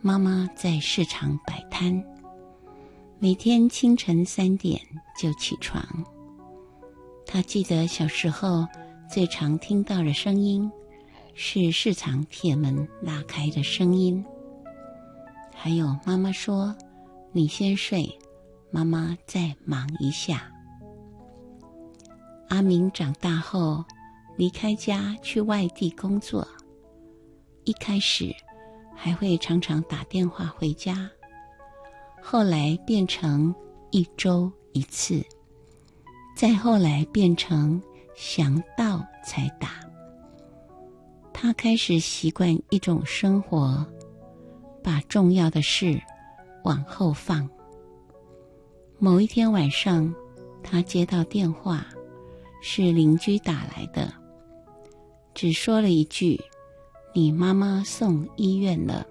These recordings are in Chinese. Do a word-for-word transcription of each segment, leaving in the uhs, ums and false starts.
妈妈在市场摆摊，每天清晨三点就起床。她记得小时候最常听到的声音是市场铁门拉开的声音，还有妈妈说：“你先睡，妈妈再忙一下。”阿明长大后离开家去外地工作，一开始还会常常打电话回家，后来变成一周一次，再后来变成想到才打。他开始习惯一种生活，把重要的事往后放。某一天晚上，他接到电话，是邻居打来的，只说了一句：“你妈妈送医院了。”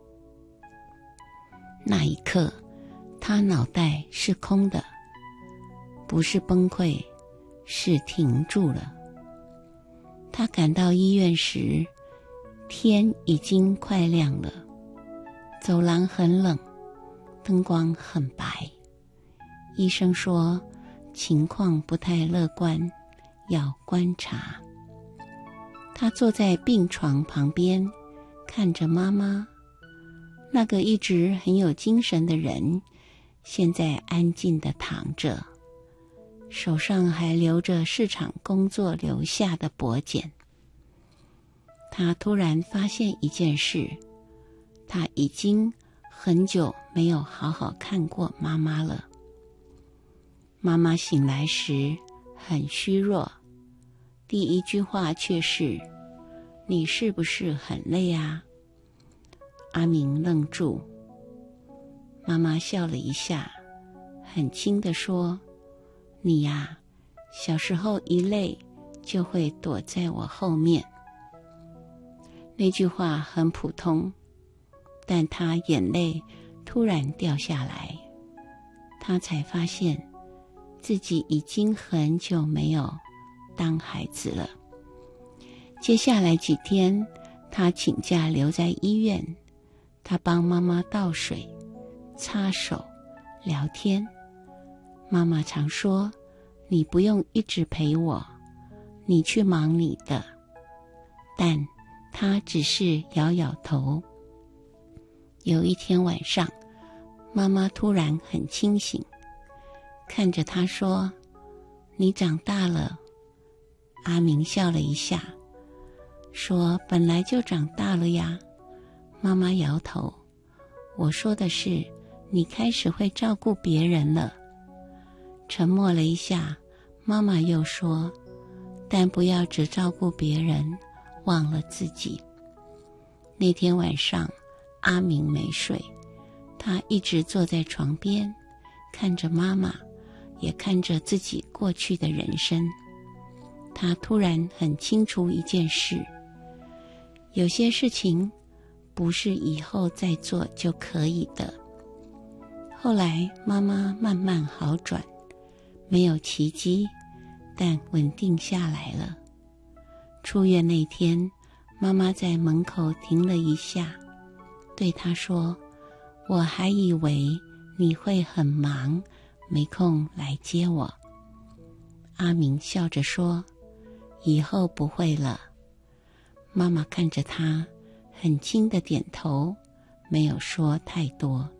那一刻，他脑袋是空的，不是崩溃，是停住了。他赶到医院时，天已经快亮了，走廊很冷，灯光很白。医生说情况不太乐观，要观察。他坐在病床旁边，看着妈妈，那个一直很有精神的人，现在安静地躺着，手上还留着市场工作留下的薄茧。他突然发现一件事，他已经很久没有好好看过妈妈了。妈妈醒来时很虚弱，第一句话却是：“你是不是很累啊？”阿明愣住，妈妈笑了一下，很轻地说：“你呀，小时候一累就会躲在我后面。”那句话很普通，但他眼泪突然掉下来，他才发现自己已经很久没有当孩子了。接下来几天，他请假留在医院，他帮妈妈倒水、擦手、聊天。妈妈常说：“你不用一直陪我，你去忙你的。”但他只是摇摇头。有一天晚上，妈妈突然很清醒，看着他说：“你长大了。”阿明笑了一下，说：“本来就长大了呀。”妈妈摇头：“我说的是，你开始会照顾别人了。”沉默了一下，妈妈又说：“但不要只照顾别人，忘了自己。”那天晚上，阿明没睡，他一直坐在床边，看着妈妈，也看着自己过去的人生。他突然很清楚一件事，有些事情不是以后再做就可以的。后来妈妈慢慢好转，没有奇迹，但稳定下来了。出院那天，妈妈在门口停了一下，对他说：“我还以为你会很忙，没空来接我。”阿明笑着说：“以后不会了。”妈妈看着他，很轻的点头，没有说太多。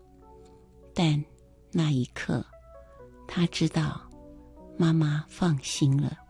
但那一刻，他知道妈妈放心了。